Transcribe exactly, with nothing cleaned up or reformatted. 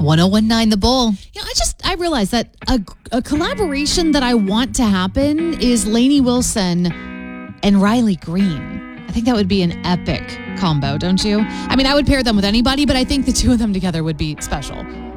one oh one nine The Bull. You know, I just, I realized that a, a collaboration that I want to happen is Lainey Wilson and Riley Green. I think that would be an epic combo, don't you? I mean, I would pair them with anybody, but I think the two of them together would be special.